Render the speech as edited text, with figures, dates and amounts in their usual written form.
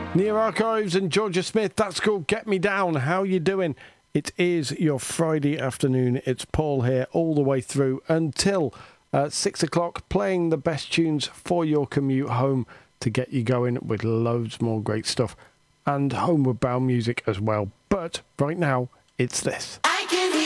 Near Archives and Georgia Smith, that's called Get Me Down. How you doing? It is your Friday afternoon. It's Paul here all the way through until 6 o'clock, playing the best tunes for your commute home to get you going with loads more great stuff and homeward bound music as well. But right now, it's this.